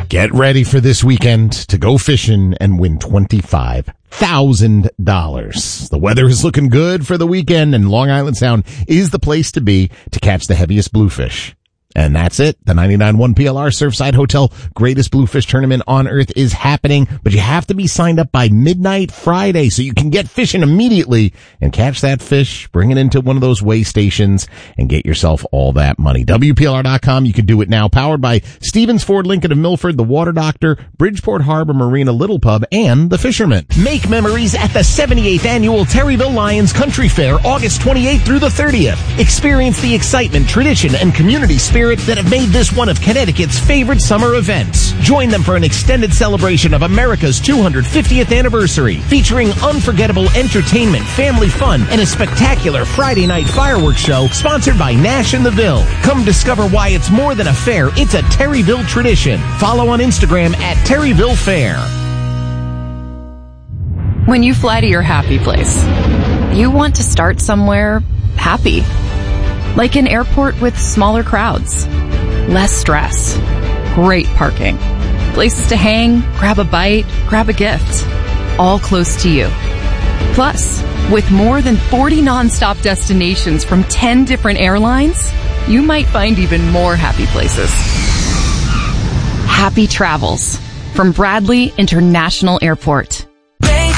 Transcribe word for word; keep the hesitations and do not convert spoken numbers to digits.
Get ready for this weekend to go fishing and win twenty-five thousand dollars. The weather is looking good for the weekend, and Long Island Sound is the place to be to catch the heaviest bluefish. And that's it. The ninety-nine point one P L R Surfside Hotel Greatest Bluefish Tournament on Earth is happening, but you have to be signed up by midnight Friday so you can get fishing immediately and catch that fish, bring it into one of those weigh stations, and get yourself all that money. W P L R dot com. You can do it now. Powered by Stevens Ford Lincoln of Milford, The Water Doctor, Bridgeport Harbor Marina Little Pub, and The Fisherman. Make memories at the seventy-eighth Annual Terryville Lions Country Fair, August twenty-eighth through the thirtieth. Experience the excitement, tradition, and community spirit that have made this one of Connecticut's favorite summer events. Join them for an extended celebration of America's two hundred fiftieth anniversary, featuring unforgettable entertainment, family fun, and a spectacular Friday night fireworks show sponsored by Nash and the Ville. Come discover why it's more than a fair, it's a Terryville tradition. Follow on Instagram at Terryville Fair. When you fly to your happy place, you want to start somewhere happy. Like an airport with smaller crowds, less stress, great parking, places to hang, grab a bite, grab a gift, all close to you. Plus, with more than forty nonstop destinations from ten different airlines, you might find even more happy places. Happy travels from Bradley International Airport.